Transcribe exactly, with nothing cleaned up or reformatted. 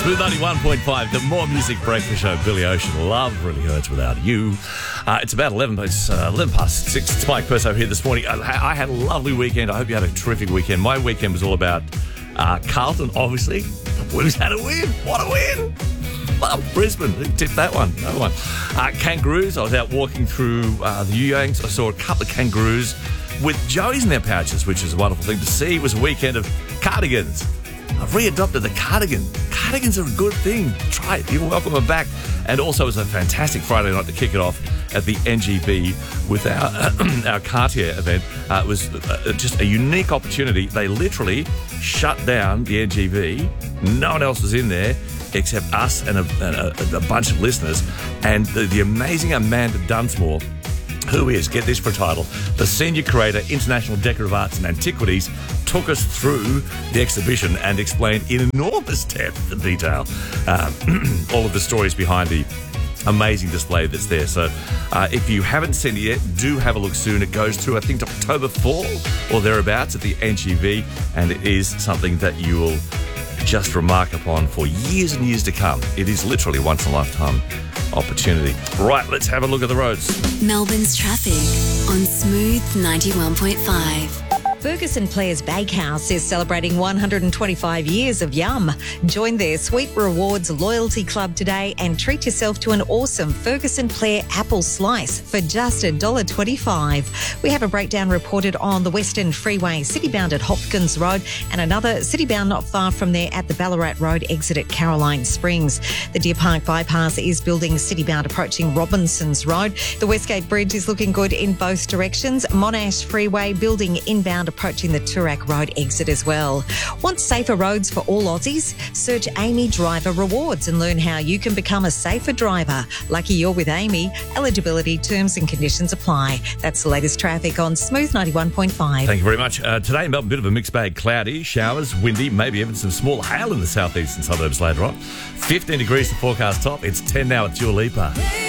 Smooth ninety-one point five, the More Music Breakfast Show. Billy Ocean, Love Really Hurts Without You. Uh, it's about eleven, it's uh, eleven past six. It's Mike Perso here this morning. I, I had a lovely weekend. I hope you had a terrific weekend. My weekend was all about uh, Carlton, obviously. The Blues had a win. What a win. Well, Brisbane, who tipped that one? No one. Uh, kangaroos, I was out walking through uh, the Yuyangs. I saw a couple of kangaroos with joeys in their pouches, which is a wonderful thing to see. It was a weekend of cardigans. I've readopted the cardigan. Cardigans are a good thing. Try it. You're welcome them back. And also it was a fantastic Friday night to kick it off at the N G B with our uh, our Cartier event. Uh, it was uh, just a unique opportunity. They literally shut down the N G B. No one else was in there except us and a, a, a bunch of listeners. And the, the amazing Amanda Dunsmore, who is, get this for a title, the Senior Curator, International Decorative Arts and Antiquities, took us through the exhibition and explained in enormous depth and detail um, all of the stories behind the amazing display that's there. So uh, if you haven't seen it yet, do have a look soon. It goes through, I think, October fourth or thereabouts at the N G V, and it is something that you will just remark upon for years and years to come. It is literally once in a lifetime opportunity. Right, let's have a look at the roads. Melbourne's traffic on Smooth ninety-one point five. Ferguson Players Bakehouse is celebrating one hundred twenty-five years of Yum. Join their Sweet Rewards Loyalty Club today and treat yourself to an awesome Ferguson Player apple slice for just one dollar twenty-five. We have a breakdown reported on the Western Freeway, city-bound at Hopkins Road, and another city-bound not far from there at the Ballarat Road exit at Caroline Springs. The Deer Park Bypass is building city-bound approaching Robinsons Road. The Westgate Bridge is looking good in both directions. Monash Freeway building inbound approaching the Toorak Road exit as well. Want safer roads for all Aussies? Search Amy Driver Rewards and learn how you can become a safer driver. Lucky you're with Amy. Eligibility, terms and conditions apply. That's the latest traffic on Smooth ninety-one point five. Thank you very much. Uh, today in Melbourne, a bit of a mixed bag. Cloudy, showers, windy, maybe even some small hail in the southeastern suburbs later on. fifteen degrees the forecast top. It's ten now at Dua Lipa.